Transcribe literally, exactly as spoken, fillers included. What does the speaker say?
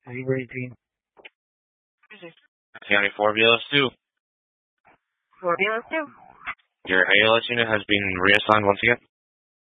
Zebra eighteen. County four B L S two. four B L S two. Your A L S unit has been reassigned once again.